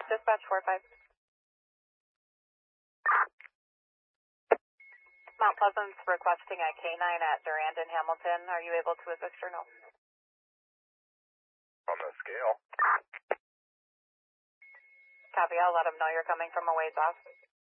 dispatch 4-5. Mount Pleasant's requesting a K9 at Durand and Hamilton. Are you able to assist or no? On the scale. Copy, I'll let them know you're coming from a ways off.